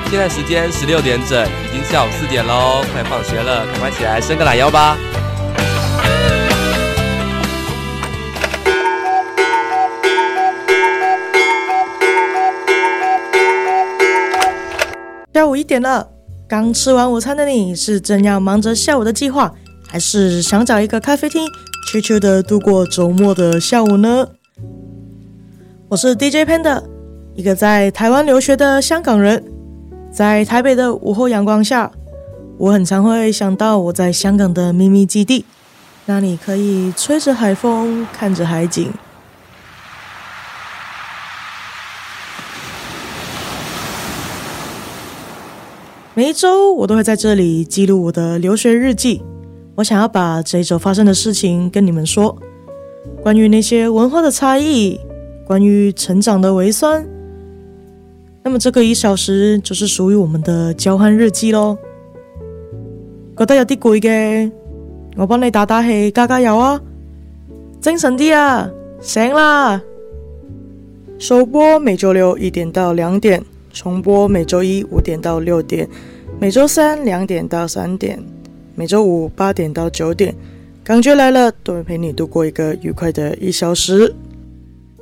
现在时间16点整，已经下午4点喽，快放学了，赶快起来伸个懒腰吧。 下午1点了，刚吃完午餐的你是正要忙着下午的计划，还是想找一个咖啡厅悄悄的度过周末的下午呢？我是 DJ Panda， 一个在台湾留学的香港人。在台北的午后阳光下，我很常会想到我在香港的秘密基地，那里可以吹着海风，看着海景。每一周我都会在这里记录我的留学日记，我想要把这一周发生的事情跟你们说，关于那些文化的差异，关于成长的微酸。那么这个1小时就是属于我们的交换日記咯。覺得有啲攰嘅，我幫你打打氣，加加油啊！精神啲啊，醒啦！首播每周6 1點到2點，重播每周1 5點到6點，每周3 2點到3點，每周5 8點到9點。感覺來了，都會陪你度過一個愉快的1小時。